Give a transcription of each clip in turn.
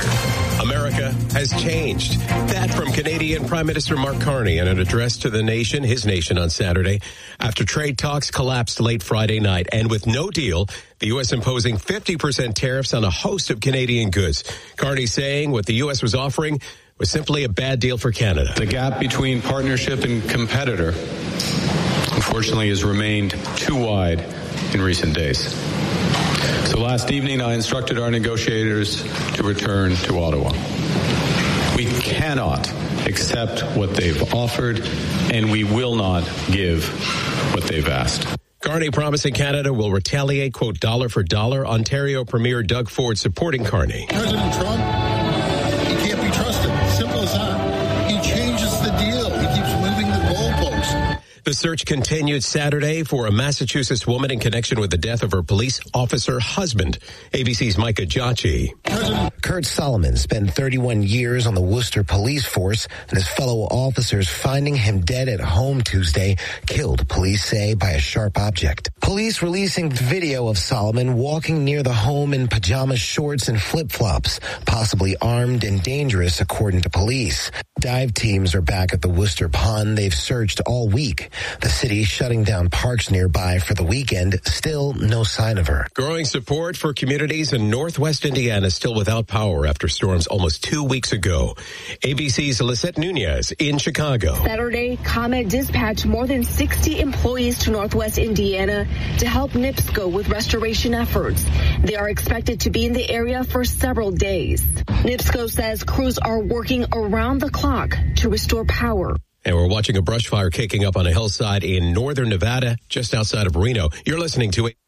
America has changed. That from Canadian Prime Minister Mark Carney in an address to the nation, his nation, on Saturday, after trade talks collapsed late Friday night. And with no deal, the U.S. imposing 50% tariffs on a host of Canadian goods. Carney saying what the U.S. was offering was simply a bad deal for Canada. The gap between partnership and competitor, unfortunately, has remained too wide in recent days. So last evening, I instructed our negotiators to return to Ottawa. We cannot accept what they've offered, and we will not give what they've asked. Carney promising Canada will retaliate, quote, dollar for dollar. Ontario Premier Doug Ford supporting Carney. President Trump, he can't be trusted. Simple as that. He changes the deal. He keeps moving the goalposts. The search continued Saturday for a Massachusetts woman in connection with the death of her police officer husband. ABC's Micah Giacchi. Kurt Solomon spent 31 years on the Worcester police force, and his fellow officers finding him dead at home Tuesday, killed, police say, by a sharp object. Police releasing video of Solomon walking near the home in pajama shorts and flip-flops, possibly armed and dangerous, according to police. Dive teams are back at the Worcester Pond. They've searched all week. The city shutting down parks nearby for the weekend. Still no sign of her. Growing support for communities in northwest Indiana still without power after storms almost 2 weeks ago. ABC's Lisette Nunez in Chicago. Saturday, ComEd dispatched more than 60 employees to northwest Indiana to help NIPSCO with restoration efforts. They are expected to be in the area for several days. NIPSCO says crews are working around the clock to restore power. And we're watching a brush fire kicking up on a hillside in northern Nevada, just outside of Reno. You're listening to it.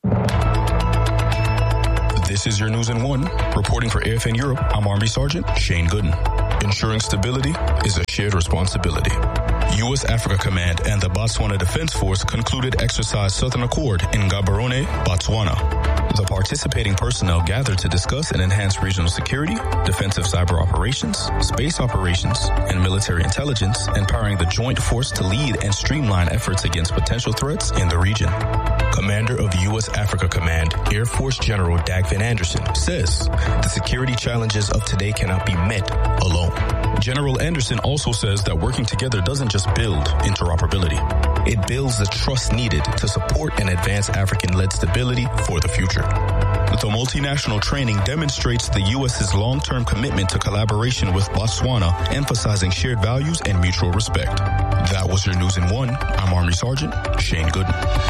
This is your News in One. Reporting for AFN Europe, I'm Army Sergeant Shane Gooden. Ensuring stability is a shared responsibility. U.S. Africa Command and the Botswana Defense Force concluded Exercise Southern Accord in Gaborone, Botswana. The participating personnel gathered to discuss and enhance regional security, defensive cyber operations, space operations, and military intelligence, empowering the joint force to lead and streamline efforts against potential threats in the region. Commander of the U.S. Africa Command, Air Force General Dag Van Anderson, says the security challenges of today cannot be met alone. General Anderson also says that working together doesn't just build interoperability. It builds the trust needed to support and advance African-led stability for the future. The multinational training demonstrates the U.S.'s long-term commitment to collaboration with Botswana, emphasizing shared values and mutual respect. That was your News in One. I'm Army Sergeant Shane Gooden.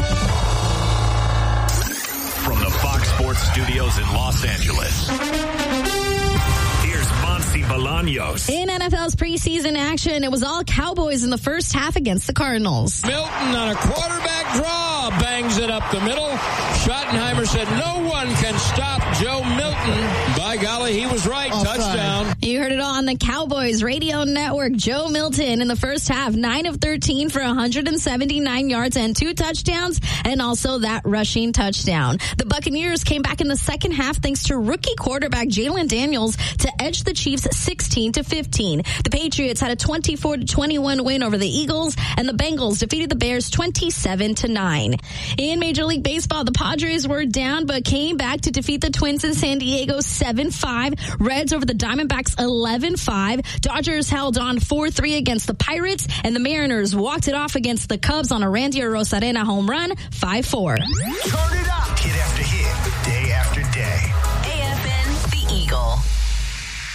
From the Fox Sports Studios in Los Angeles, here's Monty Bolaños. In NFL's preseason action, it was all Cowboys in the first half against the Cardinals. Milton on a quarterback draw, bangs it up the middle. Schottenheimer said no one can stop Joe Milton. By golly, he was right. Touchdown. You heard it all on the Cowboys radio network. Joe Milton in the first half, 9 of 13 for 179 yards and 2 touchdowns, and also that rushing touchdown. The Buccaneers came back in the second half thanks to rookie quarterback Jalen Daniels to edge the Chiefs 16-15. The Patriots had a 24-21 win over the Eagles, and the Bengals defeated the Bears 27-9. In Major League Baseball, the Padres were down but came back to defeat the Twins in San Diego 7-5. Reds over the Diamondbacks 11-5. Dodgers held on 4-3 against the Pirates, and the Mariners walked it off against the Cubs on a Randy Arozarena home run 5-4. Turn it up. Kid after